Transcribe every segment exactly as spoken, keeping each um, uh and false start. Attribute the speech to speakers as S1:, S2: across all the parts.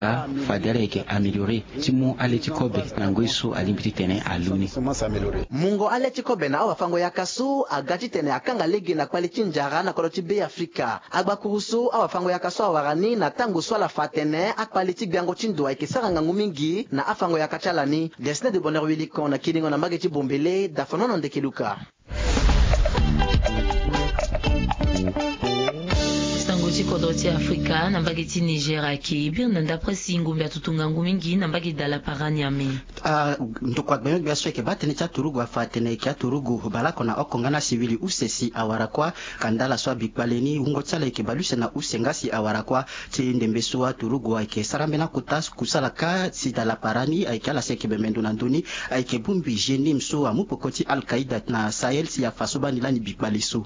S1: fadere ke améliorer timu aleti kobe nangoiso alimbiti tene aluni
S2: mungo aleti kobe na awafango ya kasu agati tene akanga legi na kwaliti njara na koloti be Afrika agbakurusu awafango ya kasu awarani na tangu swala fatene akwaliti biango chindwa ikisaranga ngumingi na afango ya kachalani desne de bonheur wiliko na kilingo na mageti bombele dafonono ndekeluka
S3: Kodoti Afrika na mbageti Nigeria ki birna ndapre singumbi atutunga ngumingi na mbagi dala paranyame
S1: ah ndokwa byo byaswe ke batene cha turugu afatene kya turugu balako na okongana civili usesi awarakwa kandala swa bikwaleni ungo tsala ke baluse na usengasi awarakwa tinde mbeswa turugu ake sarambe na kutas kusala ka sidala parani aikala seke bemendo na nduni aike bumbi jeni mso amupokoti al-Qaeda na Sahel si ya fasoba nilani bikwaliso.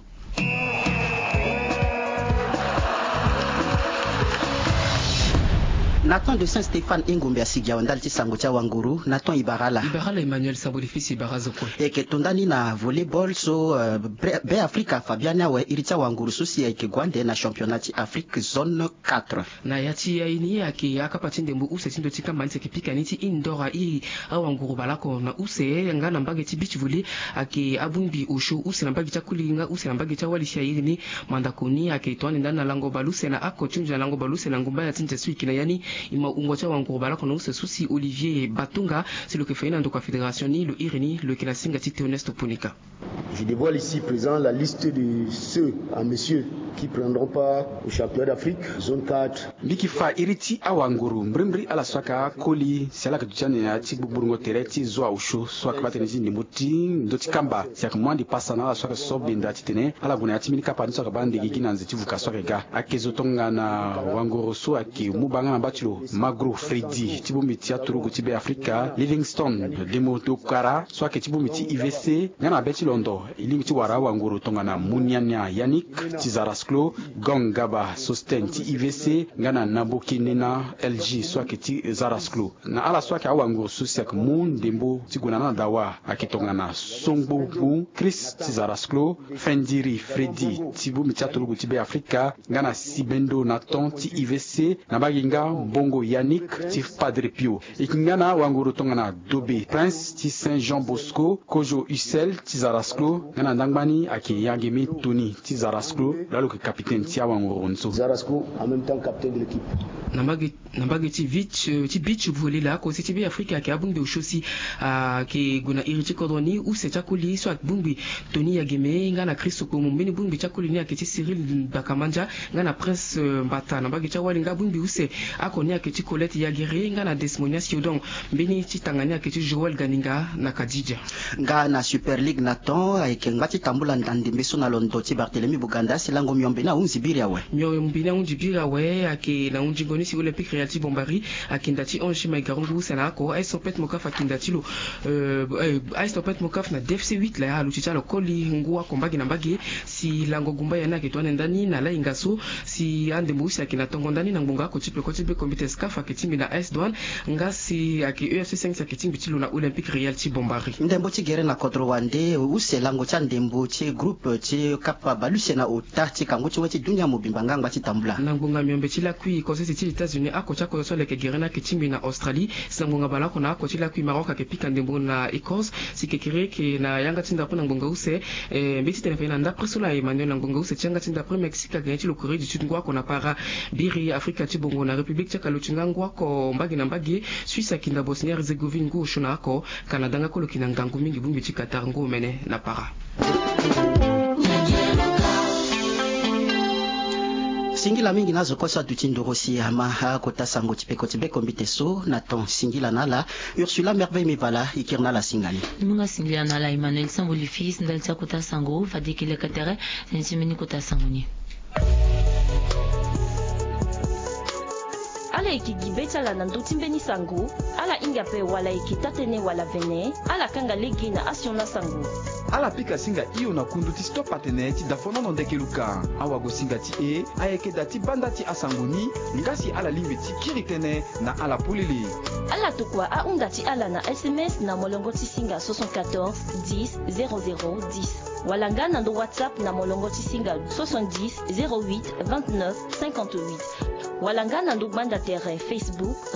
S1: Nathan de Saint-Stéphane Ingombe asigia wandaliti sango cha wanguru Nathan Ibarala
S4: Ibarala Emmanuel Sambolifisi Ibarazo ko
S1: eke tondani na volleyball so uh, be Afrika Fabiana we irita wanguru susi ya ike gwande na championnat Afrique zone quatre
S4: na yati ya ini yake akapatinde mbu use tindo tika manse kipika niti indora i awanguru balako na use ngana mbage ti beach volley ake abumbi ushu use na mbage cha kulinga use na mbage cha walisha irini mandakuni ake twani ndana lango baluse na ako chunja lango baluse na ngumba ya tinja swiki na yani ima ungocha wangu balako na use susi Olivier Batunga c'est le que fait dans la fédération ni le Irini le Kinasinga Tite Honesto Punika.
S5: Je dévoile ici présent la liste de ceux à messieurs qui prendront part au championnat d'Afrique zone quatre.
S6: Bikifa iriti awanguru mbrimbri ala swaka koli sala ka tuchane ya tibuburungo tereti zwa ushu swaka batenezi ni muti ndoti kamba siak mwandi pasa na ala swaka sobenda titene ala guna ya timini kapa swaka bande gigina nzitivuka swaka ga akezo tonga na wanguru so ake mubanga na bachilo Magro Freddy tibumi tia turugu tibe Afrika Livingstone demo dokara swaka tibumi ti I V C ngana beti londo ili mti wara wanguru tonga na Muniania Yannick Tizarasklo Gongaba Sosten ti I V C ngana Naboki Nena L G swaka ti Zarasklo na ala swaka wanguru susiak mun dembo tiguna na dawa akitonga na Songbo Bu Chris Tizarasklo Fendiri Freddy tibumi tia turugu tibe Afrika ngana Sibendo Nathan ti I V C na baginga Bongo Yannick ti Padre Pio ikingana wanguru tonga na Dobe Prince ti Saint Jean Bosco Kojo Ussel ti Zarasklo ngana ndangmani ake yagemi Tony ti Zarasklo lalo ke capitaine ti wanguru nso
S5: Zarasklo en même temps capitaine de l'équipe.
S4: Nambage nambage ti beach ti beach volley la ko ti be Afrika ke abumbi ushosi ke guna iriti kodoni u se chakuli so abumbi Tony yageme ngana Christo ko mumbeni bumbi chakuli ni ake ti Cyril Bakamanja ngana Prince Mbata nambage cha wali ngabumbi use akoni ake ti Colette Yagere ngana Desmonia Siodon mbeni ti tangani ake ti Joel Ganinga na Kadija
S1: ngana Super League Nathan ake ngati tambula ndandimbe so na londo ti Barthélemy Buganda silango myombe na unzibiria we myombe
S4: na unzibiria we ake na unjingoni si Olympique Real ti Bombari ake ndati onshi maigarungu sana ko ay sopet mokaf ake ndati lo euh ay sopet mokaf na D F C huit la ya luchicha lo koli ngua kombagi na mbagi si lango gumba yana ke twana ndani na la ingaso si ande musi ake na tongo ndani na ngunga ko tipe ko tipe comité scaf ake timbi na S douane ngasi ake E F C cinq ake timbi tilo na Olympique Real ti Bombari
S1: ndembo ti gere na kodro wande use lango cha ndembo ti groupe ti kapa baluse na ota ti kango ti wati dunia mobimba ngamba ti tambula
S4: na ngunga myombe ti la kui ko se ti États-Unis ako cha ko so le ke gere na ke timbi na Australie sangonga balako na ako ti la kui Maroc ake pika ndembo na Écosse si ke kire ke na yanga tinda po na ngunga use eh mbiti tene fe na ndapre so la Emmanuel na ngunga use tianga tinda pre Mexique ga ti lo Corée du Sud ngwa ko na para biri Afrika ti bongo na République ti kalutinga ngwa ko mbagi na mbagi Suisse kinda Bosnie Herzégovine ngo shona ko Canada nga ko lo kinanga ngu mingi bumbi ti Qatar ngo mene na para
S1: singila mingi nazo kosa tutindorosi ama kota sango tipeko tibeko mbiteso na ton singila nala Ursula Merveille Mivala ikirna la singali
S3: munga singila nala Emmanuel Sambolifis ndalta kota sango fadikile katere sensimini kota sango ni
S7: ala ikigibeta la nanduti mbeni sango ala ingape wala ikitatene wala vene ala kanga legi na asiona sango
S6: ala pika singa iyo na kundu ti stop patene ti dafono no ndeke luka awa go singa ti e ayeke da ti banda ti asangoni ngasi ala limbe ti kiri tene na ala pulili
S7: ala tokua aunda ti ala na S M S na molongo ti singa soixante-quatorze dix zéro zéro dix wala nga na ndo WhatsApp na molongo tisinga soixante-dix zéro huit vingt-neuf cinquante-huit wala nga na ndo banda terrain Facebook